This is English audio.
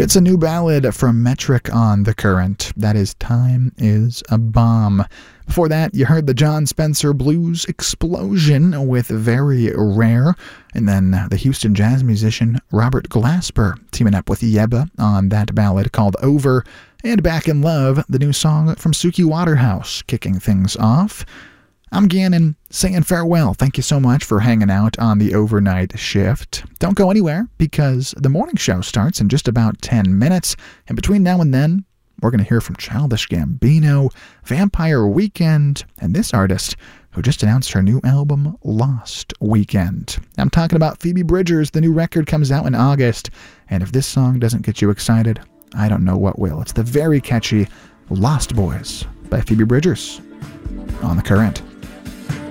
It's a new ballad from Metric on The Current. That is Time is a Bomb. Before that, you heard the John Spencer Blues Explosion with Very Rare, and then the Houston jazz musician Robert Glasper teaming up with Yebba on that ballad called Over, and Back in Love, the new song from Suki Waterhouse, kicking things off. I'm Gannon, saying farewell. Thank you so much for hanging out on the overnight shift. Don't go anywhere, because the morning show starts in just about 10 minutes, and between now and then, we're going to hear from Childish Gambino, Vampire Weekend, and this artist who just announced her new album, Lost Weekend. I'm talking about Phoebe Bridgers. The new record comes out in August, and if this song doesn't get you excited, I don't know what will. It's the very catchy Lost Boys by Phoebe Bridgers on The Current.